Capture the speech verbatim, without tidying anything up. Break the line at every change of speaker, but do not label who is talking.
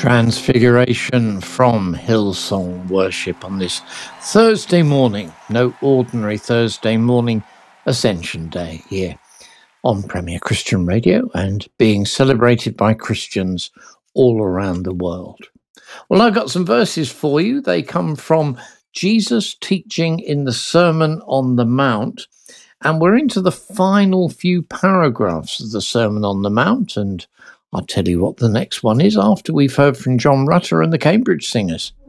Transfiguration from Hillsong Worship on this Thursday morning, no ordinary Thursday morning, Ascension Day here on Premier Christian Radio and being celebrated by Christians all around the world. Well, I've got some verses for you. They come from Jesus' teaching in the Sermon on the Mount, and we're into the final few paragraphs of the Sermon on the Mount, and I'll tell you what the next one is after we've heard from John Rutter and the Cambridge Singers.